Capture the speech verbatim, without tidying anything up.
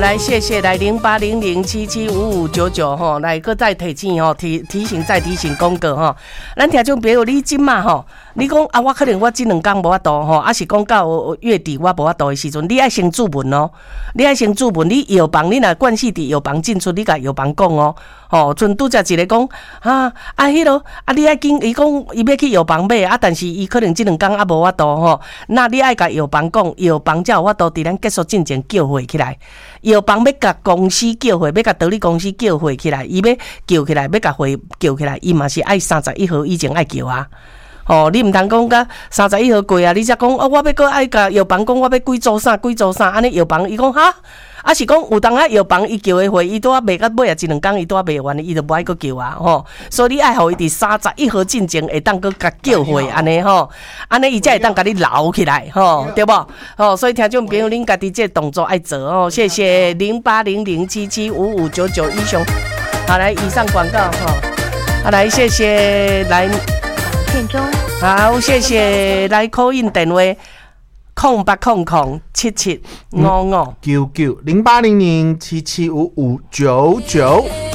来谢谢来零八零零七七五五九九吼，来搁再提醒吼，提提醒再提醒公告吼，咱听众朋友你今嘛吼，你讲啊，我可能我这两天无法度吼，啊是讲到月底我无法度的时阵，你爱先注文哦，你爱先注文，你药房你若惯势伫药房进出，你甲药房讲哦，吼，阵拄则一个讲啊啊迄落啊，你爱紧，伊讲伊要去药房买啊，但是伊可能这两天啊无法度吼，那你爱甲药房讲，药房才有法度伫咱结束进前叫回起来。药房要甲公司叫回，要甲道理公司叫回起来，伊要叫起来，要甲回叫起来，伊嘛是爱三十一号以前爱叫啊。哦，你毋通讲甲三十一号过啊，你才讲哦，我要搁爱甲药房讲，我要几组啥几组啥，安尼药房伊讲哈，啊是讲有当啊药房伊叫的回，伊拄啊卖到尾啊一两工伊拄啊卖完，伊就无爱搁叫啊，吼、哦，所以你爱互伊伫三十一号进前会当搁甲叫回安尼吼，安尼伊才会当甲你留起来，吼、哦，对无？哦，所以听众朋友，恁家己这动作爱做哦，谢谢零八零零七七五五九九以上，好来以上广告哈，好来谢谢来。 片中好，谢谢来 call in 电话空八空空七七五五九九零八零零七七五五九九。